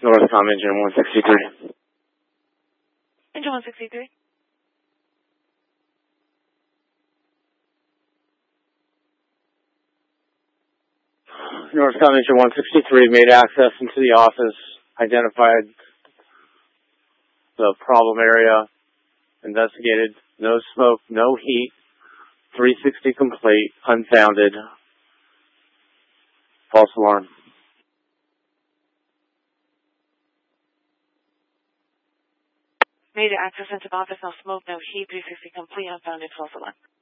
Northcom engine 163. Engine 163. Northcom engine 163 made access into the office, identified the problem area, investigated, no smoke, no heat, 360 complete, unfounded, false alarm. Made access into the office, no smoke, no heat, 360 complete, unfounded, false alarm.